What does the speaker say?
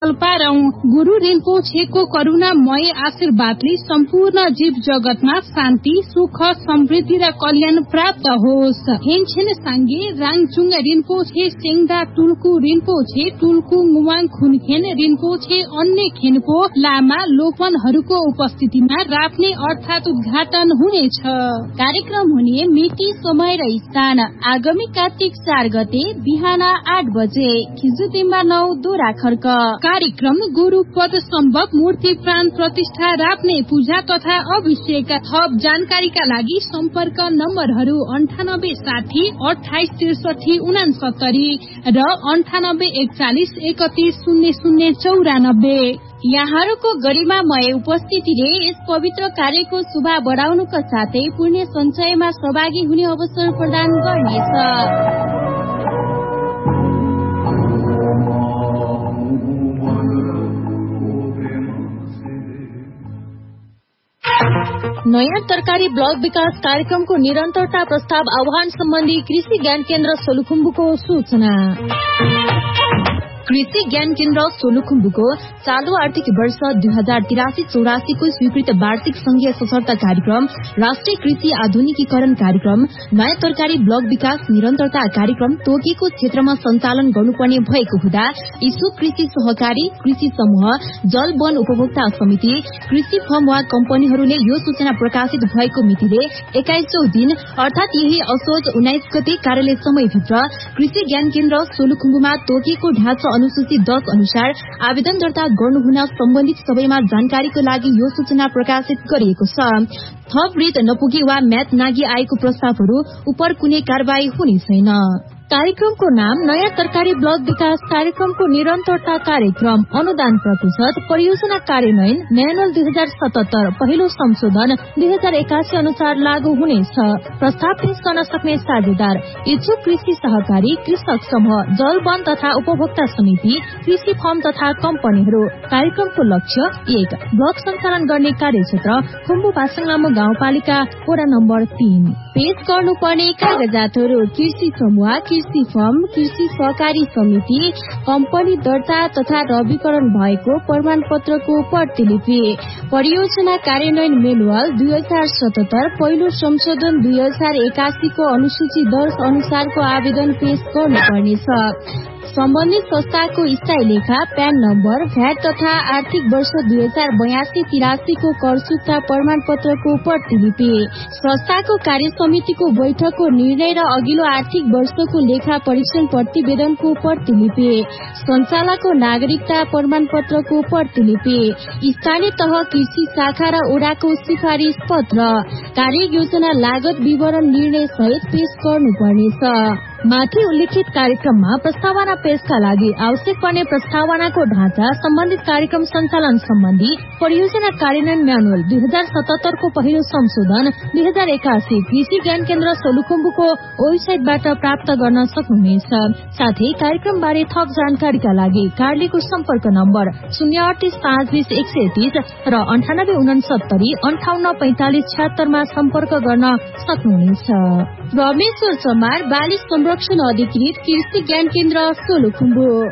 पारौं। गुरु रिम्पोछेको करुणामय आशीर्वादले सम्पूर्ण जीव जगतमा शान्ति, सुख, समृद्धि र कल्याण प्राप्त होस्। हेनछेन साङ्गे राङचुङ रिम्पोछे सेङदा टुल्कु रिम्पोछे टुल्कु मुवाङ खुनखेन रिम्पोछे अन्य खेनको लामा लोपनहरूको उपस्थितिमा राप्ने अर्थात उद्घाटन हुनेछ। कार्यक्रम हुने मिति, समय र स्थान आगामी कार्तिक 4 गते बिहान 8 बजे खिजुतिम्बा 9 दोरा खर्क। कार्यक्रम गुरु पद सम्भव मूर्ति प्राण प्रतिष्ठा राप्ने पूजा तथा अभिषेक। थप जानकारीका लागि सम्पर्क नम्बरहरू 9860 2863 69 र 9841 31 0094। यहाँहरूको गरिमामय उपस्थितिले यस पवित्र कार्यको शोभा बढाउनुका साथै पुण्य सञ्चयमा सहभागी हुने अवसर प्रदान गर्नेछ। नयाँ तरकारी ब्लक विकास कार्यक्रमको निरन्तरता प्रस्ताव आह्वान सम्बन्धी कृषि ज्ञान केन्द्र सोलुखुम्बुको सूचना। कृषि ज्ञान केन्द्र सोलुखुम्बुको चालू आर्थिक वर्ष 2083-84 को स्वीकृत वार्षिक संघीय सशर्त कार्यक्रम राष्ट्रिय कृषि आधुनिकीकरण कार्यक्रम नयाँ तरकारी ब्लक विकास निरन्तरता कार्यक्रम तोकेको क्षेत्रमा सञ्चालन गर्नुपर्ने भएको हुँदा इच्छुक कृषि सहकारी, कृषि समूह, जल वन उपभोक्ता समिति, कृषि फर्म वा कम्पनीहरूले यो सूचना प्रकाशित भएको मितिले 21औं दिन अर्थात यही असोज 19 गते कार्यालय समयभित्र कृषि ज्ञान केन्द्र सोलुखुम्बुमा तोकेको ढाँचा अनुसूची 10 अनुसार आवेदन दर्ता गर्नुहुन सम्बन्धित सबैमा जानकारीको लागि यो सूचना प्रकाशित गरिएको छ। थप वृत नपुगे वा म्याद नागी आएको प्रस्तावहरू उपर कुनै कारबाही हुने छैन। कार्यक्रमको नाम नयाँ तरकारी ब्लक विकास कार्यक्रमको निरन्तरता कार्यक्रम अनुदान प्रतिशत परियोजना कार्यान्वयन म्यानुअल 2077 पहिलो संशोधन 2081 अनुसार लागू हुनेछ। प्रस्ताव पेश गर्न सक्ने साझेदार इच्छुक कृषि सहकारी, कृषक समूह, जल वन तथा उपभोक्ता समिति, कृषि फर्म तथा कम्पनीहरू। कार्यक्रमको लक्ष्य 1 ब्लक सञ्चालन गर्ने कार्यक्षेत्र खुम्बु पासाङलामो गाउँपालिका वडा नम्बर 3। पेश गर्नुपर्ने कागजातहरू कृषि समूह, कृषि फर्म, कृषि सहकारी समिति, कम्पनी दर्ता तथा रविकरण भएको प्रमाण पत्रको प्रतिलिपि, परियोजना कार्यान्वयन मेनुअल 2077 पहिलो संशोधन 2081 को अनुसूची 10 अनुसारको आवेदन पेश गर्नुपर्नेछ। सम्बन्धित संस्थाको स्थायी लेखा, प्यान नम्बर, भ्याट तथा आर्थिक वर्ष 2082-83 को कर चुक्ता प्रमाण पत्रको प्रतिलिपि, संस्थाको कार्य समितिको बैठकको निर्णय र अघिल्लो आर्थिक वर्षको लेखा परीक्षण प्रतिवेदनको प्रतिलिपि, सञ्चालकको नागरिकता प्रमाण पत्रको प्रतिलिपि, स्थानीय तह कृषि शाखा र ओडाको सिफारिस पत्र, कार्य योजना लागत विवरण निर्णय सहित पेश गर्नुपर्नेछ। माथि उल्लेखित कार्यक्रममा प्रस्तावना पेशका लागि आवश्यक पर्ने प्रस्तावनाको ढाँचा, सम्बन्धित कार्यक्रम सञ्चालन सम्बन्धी परियोजना कार्यान्वयन म्यानुअल 2077 को पहिलो संशोधन 2081 कृषि ज्ञान केन्द्र सोलुखुम्बुको वेबसाइटबाट प्राप्त गर्न सक्नुहुनेछ। साथै कार्यक्रम बारे थप जानकारीका लागि कार्यालयको सम्पर्क नम्बर 038 520 130 र 9869 58 45 76 मा सम्पर्क गर्न सक्नुहुनेछ। रमेश्वर चमार, बाली संरक्षण अधिकृत, कृषि ज्ञान केन्द्र सोलुखुम्बु।